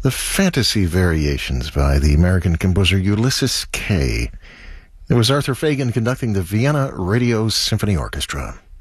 The Fantasy Variations by the American composer Ulysses Kay. There was Arthur Fagan conducting the Vienna Radio Symphony Orchestra.